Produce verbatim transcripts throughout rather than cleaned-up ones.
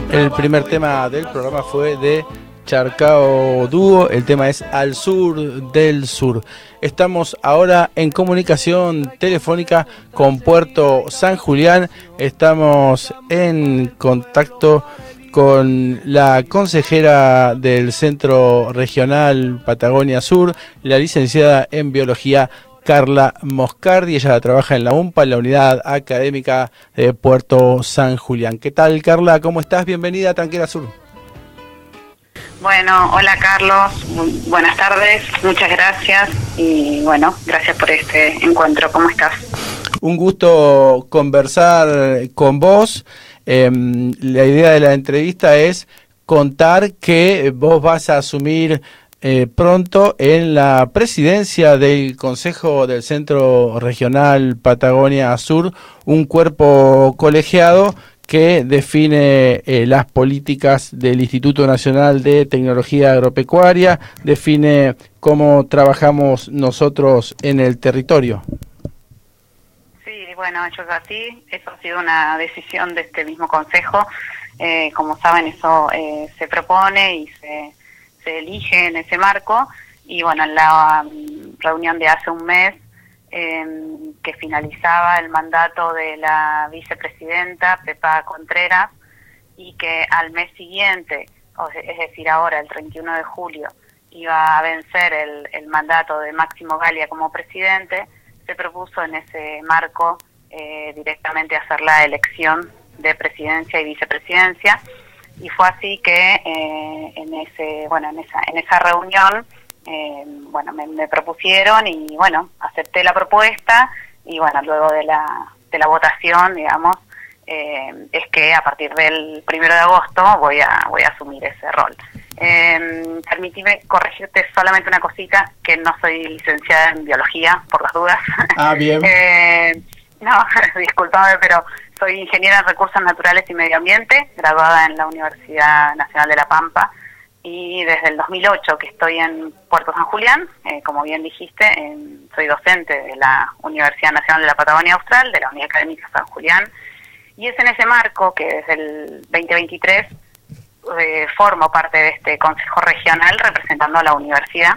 El primer tema del programa fue de Charcao Dúo, el tema es Al Sur del Sur. Estamos ahora en comunicación telefónica con Puerto San Julián, estamos en contacto con la consejera del Centro Regional Patagonia Sur, la licenciada en Biología Carla Moscardi. Ella trabaja en la U M P A, en la Unidad Académica de Puerto San Julián. ¿Qué tal, Carla? ¿Cómo estás? Bienvenida a Tanquera Sur. Bueno, hola Carlos, muy buenas tardes, muchas gracias y bueno, gracias por este encuentro. ¿Cómo estás? Un gusto conversar con vos. Eh, la idea de la entrevista es contar que vos vas a asumir eh, pronto en la presidencia del Consejo del Centro Regional Patagonia Sur, un cuerpo colegiado que define eh, las políticas del Instituto Nacional de Tecnología Agropecuaria, define cómo trabajamos nosotros en el territorio. Sí, bueno, hecho así, eso ha sido una decisión de este mismo Consejo. Eh, como saben, eso eh, se propone y se, se elige en ese marco. Y bueno, en la um, reunión de hace un mes, Eh, que finalizaba el mandato de la vicepresidenta Pepa Contreras y que al mes siguiente, es decir ahora el treinta y uno de julio, iba a vencer el, el mandato de Máximo Galia como presidente, se propuso en ese marco eh, directamente hacer la elección de presidencia y vicepresidencia, y fue así que eh, en ese bueno en esa en esa reunión Eh, bueno, me, me propusieron y bueno, acepté la propuesta y bueno, luego de la de la votación, digamos, eh, es que a partir del primero de agosto voy a voy a asumir ese rol. Eh, permitime corregirte solamente una cosita, que no soy licenciada en biología, por las dudas. Ah, bien. eh, no, discúlpame, pero soy ingeniera en recursos naturales y medio ambiente, graduada en la Universidad Nacional de La Pampa, y desde el dos mil ocho que estoy en Puerto San Julián, eh, como bien dijiste, eh, soy docente de la Universidad Nacional de la Patagonia Austral, de la Unidad Académica San Julián, y es en ese marco que desde el veinte veintitrés eh, formo parte de este Consejo Regional representando a la universidad,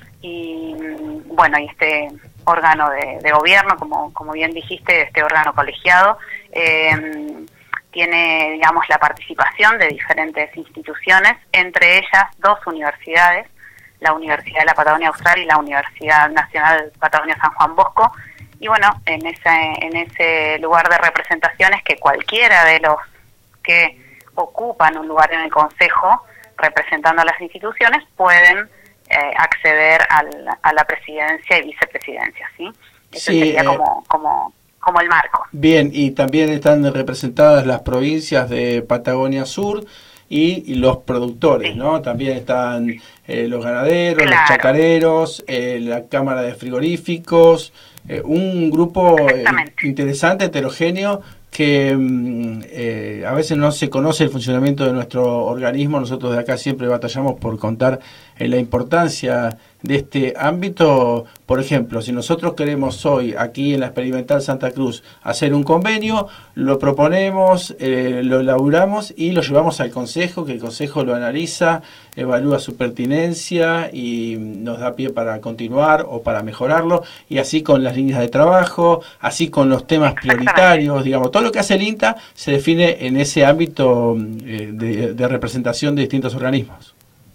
y bueno, y este órgano de, de gobierno, como, como bien dijiste, este órgano colegiado, eh, tiene, digamos, la participación de diferentes instituciones, entre ellas dos universidades, la Universidad de la Patagonia Austral y la Universidad Nacional Patagonia San Juan Bosco, y bueno, en ese, en ese lugar de representaciones que cualquiera de los que ocupan un lugar en el Consejo, representando a las instituciones, pueden eh, acceder al, a la presidencia y vicepresidencia, ¿sí? Eso sí, sería eh... como... como como el marco. Bien, y también están representadas las provincias de Patagonia Sur y, y los productores, sí, ¿no? También están eh, los ganaderos, claro, los chacareros, eh, la Cámara de Frigoríficos, eh, un grupo eh, interesante, heterogéneo, que eh, a veces no se conoce el funcionamiento de nuestro organismo. Nosotros de acá siempre batallamos por contar eh, la importancia de este ámbito. Por ejemplo, si nosotros queremos hoy, aquí en la Experimental Santa Cruz, hacer un convenio, lo proponemos, eh, lo elaboramos y lo llevamos al Consejo, que el Consejo lo analiza, evalúa su pertinencia y nos da pie para continuar o para mejorarlo, y así con las líneas de trabajo, así con los temas prioritarios, digamos, todo lo que hace el INTA se define en ese ámbito eh, de, de representación de distintos organismos.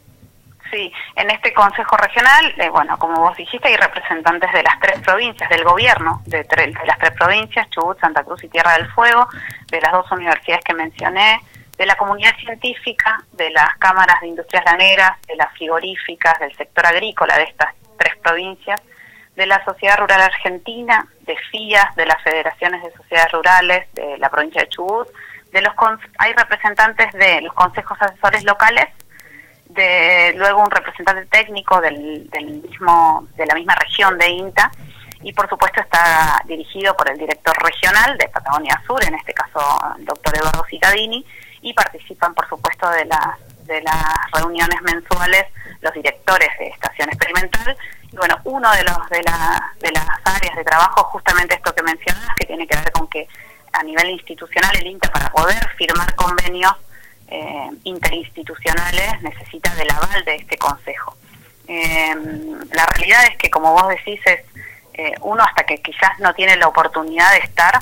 Sí, en este Consejo Regional, eh, bueno, como vos dijiste, hay representantes de las tres provincias, del gobierno de, tre de las tres provincias, Chubut, Santa Cruz y Tierra del Fuego, de las dos universidades que mencioné, de la comunidad científica, de las cámaras de industrias laneras, de las frigoríficas, del sector agrícola de estas tres provincias, de la Sociedad Rural Argentina, de F I A S, de las Federaciones de Sociedades Rurales de la provincia de Chubut, de los hay representantes de los consejos asesores locales, de luego un representante técnico del, del mismo de la misma región de INTA, y por supuesto está dirigido por el director regional de Patagonia Sur, en este caso el doctor Eduardo Cittadini, y participan por supuesto de las de las reuniones mensuales los directores de Estación Experimental. Y bueno, uno de los de, la, de las áreas de trabajo, justamente esto que mencionas, que tiene que ver con que a nivel institucional el INTA, para poder firmar convenios eh, interinstitucionales necesita del aval de este consejo. Eh, la realidad es que, como vos decís, es eh, uno hasta que quizás no tiene la oportunidad de estar,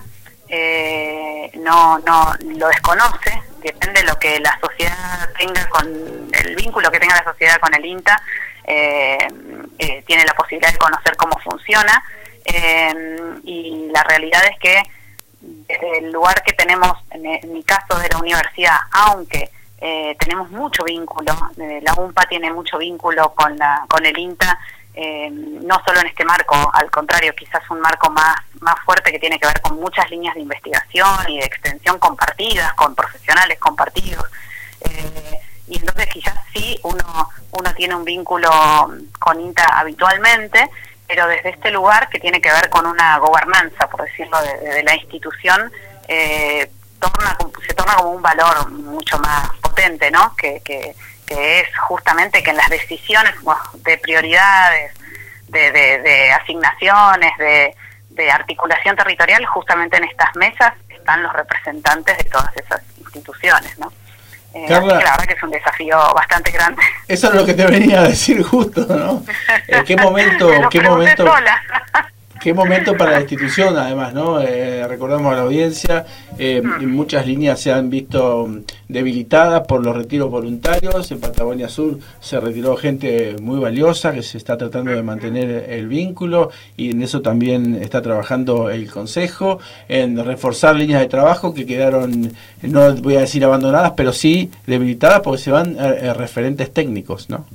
eh, no, no lo desconoce, depende de lo que la sociedad tenga con, el vínculo que tenga la sociedad con el INTA, eh, eh, tiene la posibilidad de conocer cómo funciona, eh, y la realidad es que desde el lugar que tenemos, en, en mi caso de la universidad, aunque Eh, tenemos mucho vínculo, eh, la UMPA tiene mucho vínculo con la con el INTA, eh, no solo en este marco, al contrario, quizás un marco más más fuerte que tiene que ver con muchas líneas de investigación y de extensión compartidas, con profesionales compartidos, eh, y entonces quizás sí uno uno tiene un vínculo con INTA habitualmente, pero desde este lugar que tiene que ver con una gobernanza, por decirlo, de, de la institución, eh, torna se torna como un valor mucho más potente, ¿no? Que, que, que es justamente que en las decisiones de prioridades, de, de, de asignaciones, de, de articulación territorial, justamente en estas mesas están los representantes de todas esas instituciones, ¿no? Eh, Carla, así que la verdad que es un desafío bastante grande. Eso es lo que te venía a decir justo, ¿no? ¿En qué momento, qué momento, sola. qué momento para la institución, además, ¿no? Eh, recordamos a la audiencia, eh, mm. muchas líneas se han visto debilitadas por los retiros voluntarios. En Patagonia Sur se retiró gente muy valiosa que se está tratando de mantener el vínculo, y en eso también está trabajando el Consejo, en reforzar líneas de trabajo que quedaron, no voy a decir abandonadas, pero sí debilitadas porque se van eh, referentes técnicos, ¿no?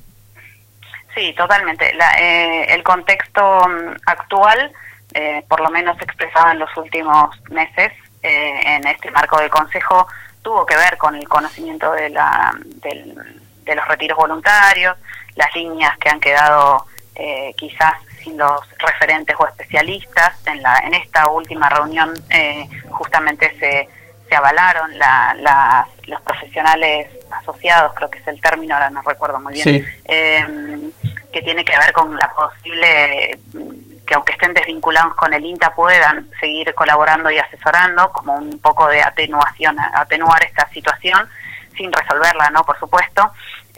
Sí, totalmente. La, eh, el contexto actual, eh, por lo menos expresado en los últimos meses, eh, en este marco del Consejo, tuvo que ver con el conocimiento de, la, del, de los retiros voluntarios, las líneas que han quedado eh, quizás sin los referentes o especialistas. En, la, en esta última reunión eh, justamente se, se avalaron la, la, los profesionales asociados, creo que es el término, ahora no recuerdo muy bien, sí. eh, que tiene que ver con la posible, que aunque estén desvinculados con el INTA puedan seguir colaborando y asesorando, como un poco de atenuación, atenuar esta situación, sin resolverla, ¿no? Por supuesto.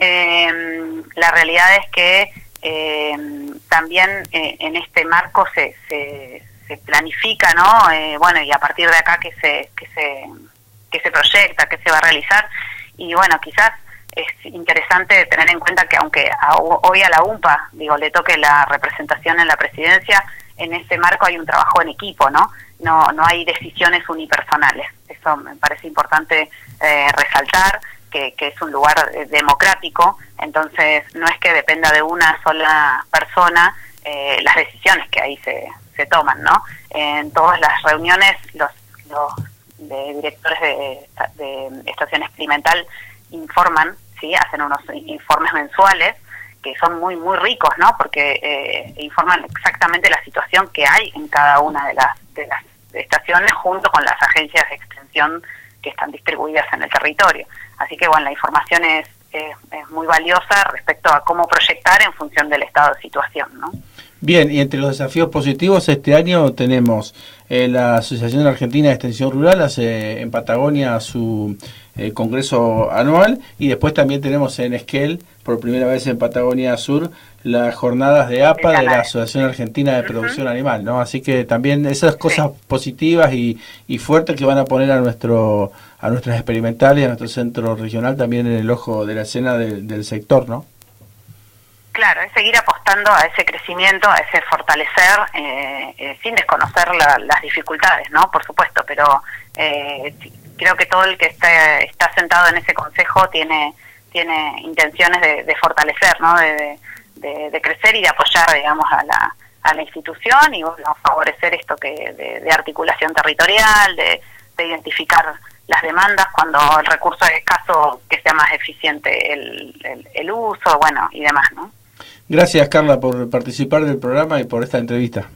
Eh, la realidad es que eh, también eh, en este marco se, se, se planifica, ¿no? Eh, bueno, y a partir de acá que se, que se, que se proyecta, que se va a realizar. Y bueno, quizás es interesante tener en cuenta que aunque a, hoy a la UMPA, digo, le toque la representación en la presidencia, en ese marco hay un trabajo en equipo, ¿no? No, no hay decisiones unipersonales. Eso me parece importante eh, resaltar, que, que es un lugar eh, democrático, entonces no es que dependa de una sola persona eh, las decisiones que ahí se, se toman, ¿no? En todas las reuniones los, los de directores de, de estación experimental informan, sí, hacen unos informes mensuales que son muy muy ricos, ¿no? Porque eh, informan exactamente la situación que hay en cada una de las de las estaciones junto con las agencias de extensión que están distribuidas en el territorio. Así que bueno, la información es, es, es muy valiosa respecto a cómo proyectar en función del estado de situación, ¿no? Bien, y entre los desafíos positivos este año tenemos eh, la Asociación Argentina de Extensión Rural hace en Patagonia su eh, congreso anual, y después también tenemos en Esquel, por primera vez en Patagonia Sur, las jornadas de A P A de la Asociación Argentina de Producción uh-huh. Animal, ¿no? Así que también esas cosas sí. positivas y, y fuertes que van a poner a nuestro a nuestras experimentales y a nuestro centro regional también en el ojo de la escena de, del sector, ¿no? Claro, es seguir apostando a ese crecimiento, a ese fortalecer, eh, eh, sin desconocer la, las dificultades, ¿no? Por supuesto, pero eh, creo que todo el que está, está sentado en ese consejo tiene tiene intenciones de, de fortalecer, ¿no? De, de, de crecer y de apoyar, digamos, a la, a la institución y bueno, favorecer esto que de, de articulación territorial, de, de identificar las demandas cuando el recurso es escaso, que sea más eficiente el, el, el uso, bueno, y demás, ¿no? Gracias, Carla, por participar del programa y por esta entrevista.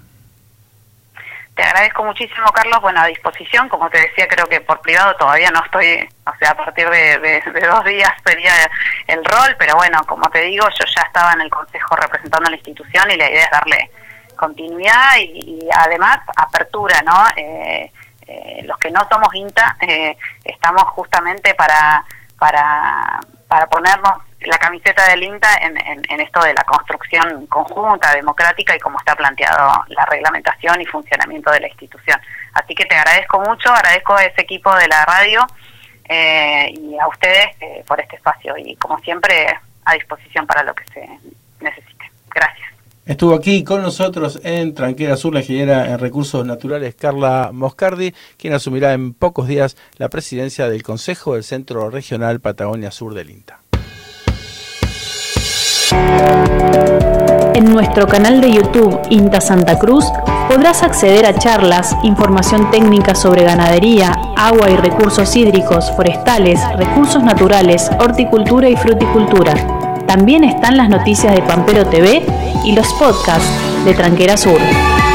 Te agradezco muchísimo, Carlos. Bueno, a disposición, como te decía, creo que por privado todavía no estoy, o sea, a partir de, de, de dos días sería el rol, pero bueno, como te digo, yo ya estaba en el Consejo representando a la institución y la idea es darle continuidad y, y además apertura, ¿no? Eh, eh, los que no somos INTA eh, estamos justamente para para, para ponernos la camiseta del INTA en, en, en esto de la construcción conjunta, democrática y como está planteado la reglamentación y funcionamiento de la institución. Así que te agradezco mucho, agradezco a ese equipo de la radio eh, y a ustedes eh, por este espacio y como siempre a disposición para lo que se necesite. Gracias. Estuvo aquí con nosotros en Tranquera Sur la ingeniera en Recursos Naturales Carla Moscardi, quien asumirá en pocos días la presidencia del Consejo del Centro Regional Patagonia Sur del INTA. En nuestro canal de YouTube INTA Santa Cruz podrás acceder a charlas, información técnica sobre ganadería, agua y recursos hídricos, forestales, recursos naturales, horticultura y fruticultura. También están las noticias de Pampero T V y los podcasts de Tranquera Sur.